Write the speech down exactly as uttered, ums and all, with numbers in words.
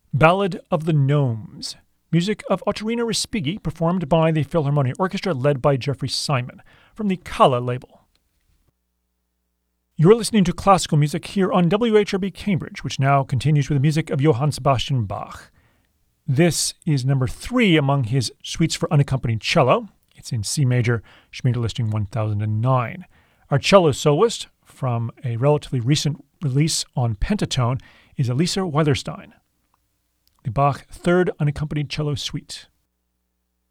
Ballad of the Gnomes, music of Ottorino Respighi, performed by the Philharmonia Orchestra led by Jeffrey Simon, from the Kala label. You're listening to classical music here on W H R B Cambridge, which now continues with the music of Johann Sebastian Bach. This is number three among his suites for unaccompanied cello. It's in C major, Schmieder listing one thousand nine. Our cello soloist, from a relatively recent release on Pentatone, is Elisa Weilerstein. The Bach Third Unaccompanied Cello Suite.